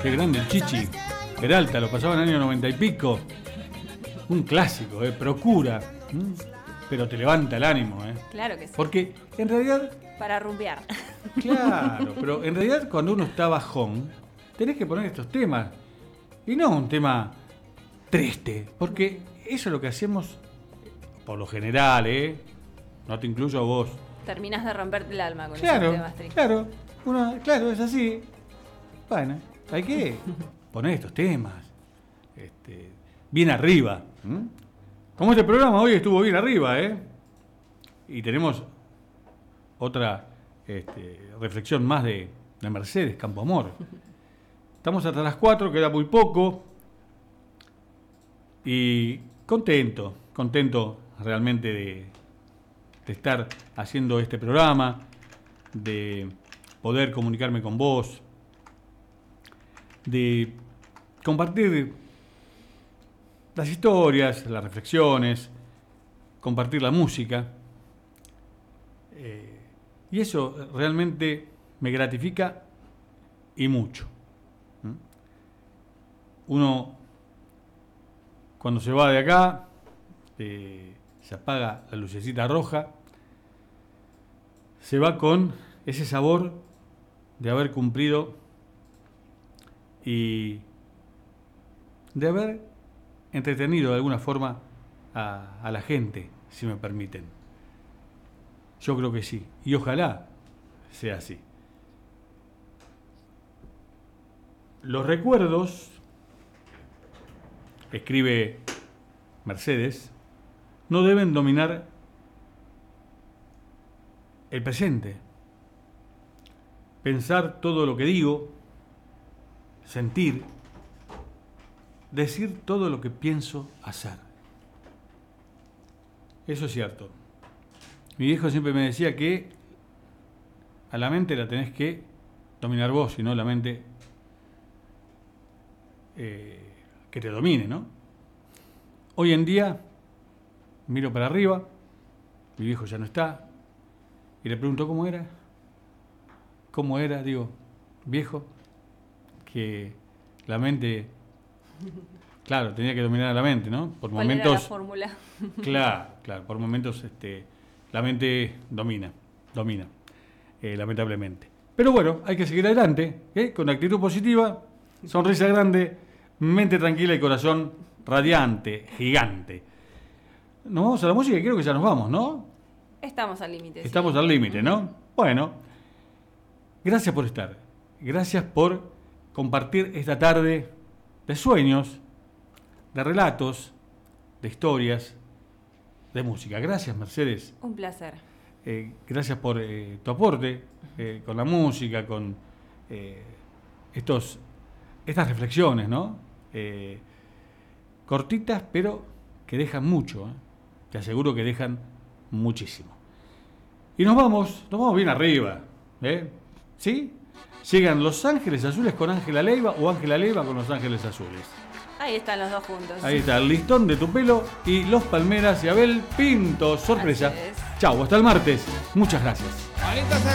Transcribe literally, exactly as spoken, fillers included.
Qué grande el Chichi. Peralta, lo pasaba en el año noventa y pico. Un clásico, ¿eh? Procura. ¿Mm? Pero te levanta el ánimo, ¿eh? Claro que sí. Porque en realidad... Para rumbear. Claro, pero en realidad cuando uno está bajón, tenés que poner estos temas. Y no un tema triste. Porque eso es lo que hacemos por lo general, ¿eh? No te incluyo a vos. Terminas de romperte el alma con Claro, esos temas tristes. claro. Uno, claro, es así. Bueno, hay que poner estos temas. Este, bien arriba. ¿Mm? Como este programa hoy estuvo bien arriba, ¿eh? Y tenemos otra este, reflexión más de, de Mercedes Campoamor. Estamos hasta las cuatro, queda muy poco. Y contento, contento realmente de, de estar haciendo este programa, de poder comunicarme con vos, de compartir las historias, las reflexiones, compartir la música. Eh, y eso realmente me gratifica y mucho. ¿Mm? Uno, cuando se va de acá, eh, se apaga la lucecita roja, se va con ese sabor de haber cumplido y de haber entretenido de alguna forma a, a la gente, si me permiten. Yo creo que sí, y ojalá sea así. Los recuerdos, escribe Mercedes, no deben dominar el presente. Pensar todo lo que digo, sentir, decir todo lo que pienso hacer. Eso es cierto. Mi viejo siempre me decía que a la mente la tenés que dominar vos, y no la mente eh, que te domine, ¿no? Hoy en día miro para arriba, mi viejo ya no está, y le pregunto cómo era. ¿Cómo era? Digo, viejo, que la mente, claro, tenía que dominar a la mente, ¿no? Por ¿Cuál momentos, era la fórmula? Claro, claro, por momentos este, la mente domina, domina, eh, lamentablemente. Pero bueno, hay que seguir adelante, ¿eh? Con actitud positiva, sonrisa grande, mente tranquila y corazón radiante, gigante. Nos vamos a la música y creo que ya nos vamos, ¿no? Estamos al límite. Estamos sí. al límite, ¿no? Bueno, gracias por estar. Gracias por compartir esta tarde de sueños, de relatos, de historias, de música. Gracias, Mercedes. Un placer. Eh, gracias por eh, tu aporte eh, con la música, con eh, estos, estas reflexiones, ¿no? Eh, cortitas, pero que dejan mucho. ¿eh? Te aseguro que dejan muchísimo. Y nos vamos, nos vamos bien arriba. ¿eh? ¿Sí? Llegan Los Ángeles Azules con Ángela Leiva o Ángela Leiva con Los Ángeles Azules. Ahí están los dos juntos. Ahí está, el listón de tu pelo y Los Palmeras y Abel Pinto. Sorpresa. Así es. Chau, hasta el martes. Muchas gracias.